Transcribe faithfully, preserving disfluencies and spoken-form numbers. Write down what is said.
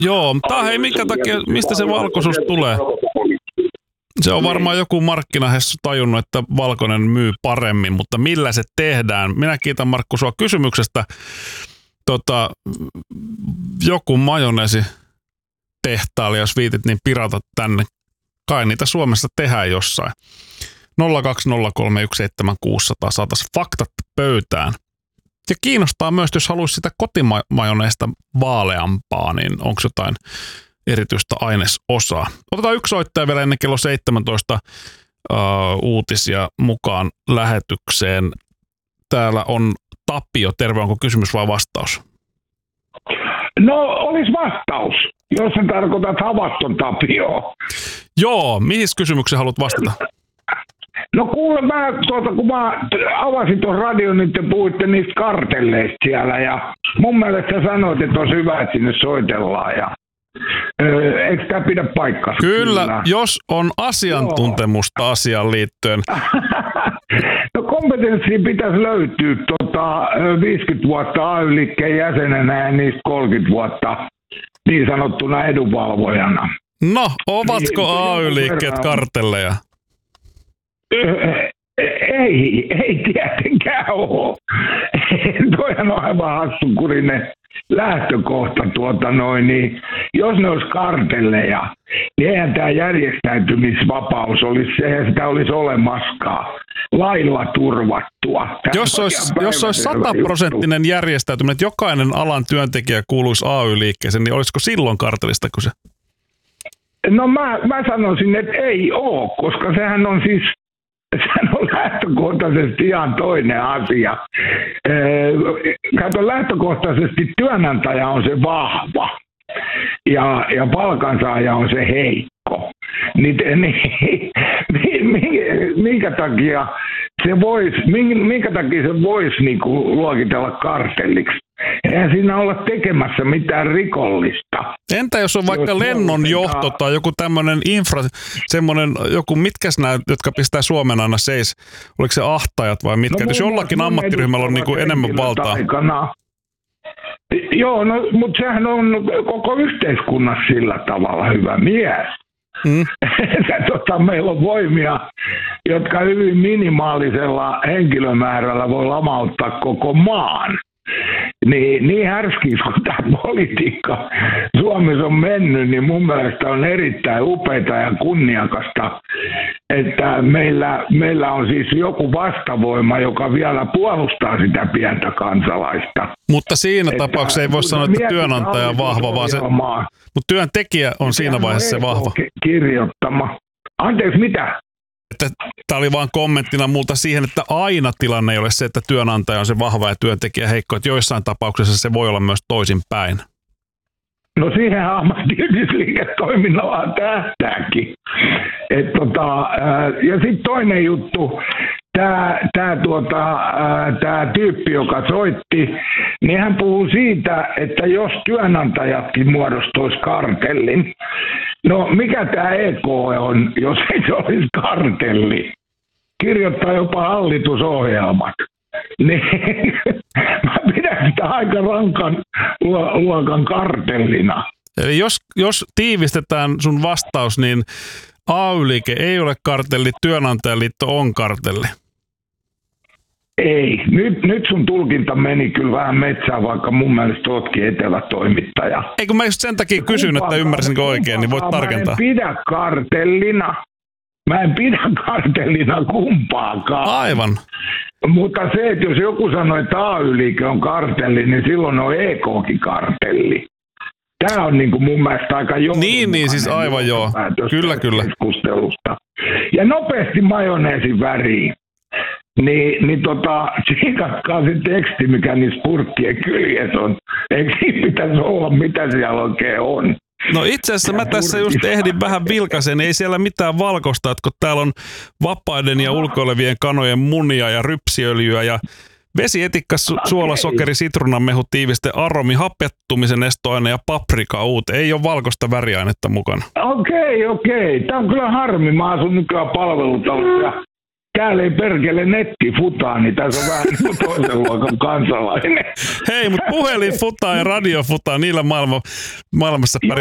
Joo, mutta hei, minkä takia, mistä se valkoisuus tulee? Se on varmaan joku markkinahessu tajunnut, että valkoinen myy paremmin, mutta millä se tehdään? Minä kiitän Markku sua kysymyksestä. Tota, joku majoneesi tehtaali, jos viitit, niin pirata tänne. Kai niitä Suomessa tehdään jossain. nolla kaksi nolla kolme yksi seitsemän kuusi nolla nolla saataisiin faktat pöytään. Ja kiinnostaa myös, jos haluaisi sitä kotimajoneesta vaaleampaa, niin onko jotain erityistä ainesosaa. Otetaan yksi soittaja vielä ennen kello seitsemäntoista uh, uutisia mukaan lähetykseen. Täällä on Tapio. Terve, onko kysymys vai vastaus? No, olisi vastaus, jos sä tarkoitat Havaton Tapioa. Joo, mihin kysymykseen haluat vastata? No kuule, mä, tuota, kun mä avasin tuon radion, niin te puhuitte niistä kartelleista siellä, ja mun mielestä sä sanoit, että olisi hyvä, että sinne soitellaan, ja öö, eikö tämä pidä paikkaa? Kyllä, Kyllä, jos on asiantuntemusta Joo. asiaan liittyen. No kompetenssia pitäisi löytyä tota, viisikymmentä vuotta A Y-liikkeen jäsenenä ja niistä kolmekymmentä vuotta niin sanottuna edunvalvojana. No, ovatko niin, A Y-liikkeet kartelleja? Ei, ei tietenkään ole. Toihan on aivan hassunkurinen lähtökohta. Tuota noin, niin jos ne olisi kartelleja, niin eihän tämä järjestäytymisvapaus olisi se, ja sitä olisi olemaskaan lailla turvattua. Tämä jos olisi, jos olisi sataprosenttinen järjestäytyminen, että jokainen alan työntekijä kuuluisi A Y-liikkeeseen, niin olisiko silloin kartelista kyse? No mä, mä sanoisin, että ei ole, koska sehän on siis sehän on lähtökohtaisesti ihan toinen asia. Kato, lähtökohtaisesti työnantaja on se vahva ja, ja palkansaaja on se heikko. Niin, niin, minkä takia se voisi, minkä takia se voisi niinku luokitella kartelliksi? Eihän siinä olla tekemässä mitään rikollista. Entä jos on vaikka lennonjohto tai joku tämmöinen infra, semmoinen joku, mitkäs nämä, jotka pistää Suomen aina seis, oliko se ahtajat vai mitkä? No, jos jollakin ammattiryhmällä on niinku enemmän valtaa. Aikana. Joo, no, mutta sehän on koko yhteiskunnassa sillä tavalla hyvä mies. Mm. tota, meillä on voimia, jotka hyvin minimaalisella henkilömäärällä voi lamauttaa koko maan. Niin, niin härskiis kun tämä politiikka Suomessa on mennyt, niin mun mielestä on erittäin upeita ja kunniakasta, että meillä, meillä on siis joku vastavoima, joka vielä puolustaa sitä pientä kansalaista. Mutta siinä että, tapauksessa ei voi sanoa, että työnantaja on vahva, vaan se, mutta työntekijä on siinä vaiheessa se vahva. Kirjoittama. Anteeksi, mitä? Tämä oli vaan kommenttina multa siihen, että aina tilanne ei ole se, että työnantaja on se vahva ja työntekijä heikko, että joissain tapauksissa se voi olla myös toisinpäin. No siihen ammattiyhdistysliiketoiminnalla tähtääkin. Et tota, ja sitten toinen juttu, tämä tää tuota, tää tyyppi, joka soitti, niin hän puhuu siitä, että jos työnantajatkin muodostuisi kartellin, no mikä tämä E K on, jos ei se olisi kartelli? Kirjoittaa jopa hallitusohjelmat. Niin, mä pidän sitä aika rankan luokan kartellina. Eli jos, jos tiivistetään sun vastaus, niin A Y-liike ei ole kartelli, työnantajaliitto on kartelli. Ei. Nyt, nyt sun tulkinta meni kyllä vähän metsään, vaikka mun mielestä ootkin etelätoimittaja. Eikö mä just sen takia kysyn, että ymmärsinkö oikein, niin voit tarkentaa. Mä en pidä kartellina. Mä en pidä kartellina kumpaakaan. Aivan. Mutta se, että jos joku sanoo, että A Y-liike on kartelli, niin silloin on E K:kin kartelli. Tämä on niin kuin mun mielestä aika johdonmukainen. Niin, niin siis aivan joo. Kyllä, kyllä. Keskustelusta. Ja nopeasti majoneesin väriin. Niin, niin tota, siikatkaa se teksti, mikä niissä purkkien kyljessä on. Eikö siinä pitäisi olla, mitä siellä oikein on? No itse asiassa mä tässä just ehdin vähän vilkaisen, ei siellä mitään valkoista, että kun täällä on vapaiden ja ulkoilevien kanojen munia ja rypsiöljyä ja vesietikka, suola, sokeri, sitruunanmehu, tiiviste, aromi, hapettumisen estoaine ja paprika uut. Ei ole valkoista väriainetta mukana. Okei, okei. Tämä on kyllä harmi. Mä asun nykyään palvelutalossa. täällä ei perkele netti futaa, niin tässä on vähän niin kuin toisen luokan kansalainen. Hei, mutta puhelin futaa ja radio futaa, niillä maailma, maailmassa